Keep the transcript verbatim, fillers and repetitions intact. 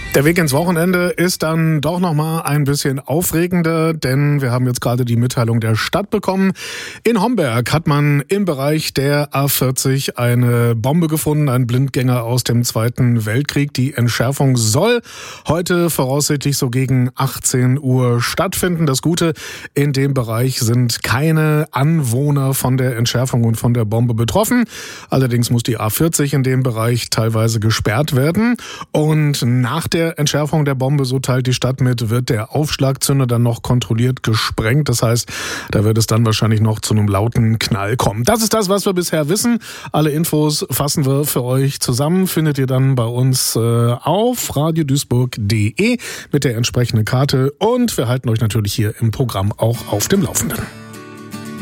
Der Weg ins Wochenende ist dann doch noch mal ein bisschen aufregender, denn wir haben jetzt gerade die Mitteilung der Stadt bekommen. In Homberg hat man im Bereich der A vierzig eine Bombe gefunden, ein Blindgänger aus dem Zweiten Weltkrieg. Die Entschärfung soll heute voraussichtlich so gegen achtzehn Uhr stattfinden. Das Gute, in dem Bereich sind keine Anwohner von der Entschärfung und von der Bombe betroffen. Allerdings muss die A vierzig in dem Bereich teilweise gesperrt werden. Und nach der Der Entschärfung der Bombe, so teilt die Stadt mit, wird der Aufschlagzünder dann noch kontrolliert gesprengt. Das heißt, da wird es dann wahrscheinlich noch zu einem lauten Knall kommen. Das ist das, was wir bisher wissen. Alle Infos fassen wir für euch zusammen. Findet ihr dann bei uns äh, auf radio duisburg punkt de mit der entsprechenden Karte. Und wir halten euch natürlich hier im Programm auch auf dem Laufenden.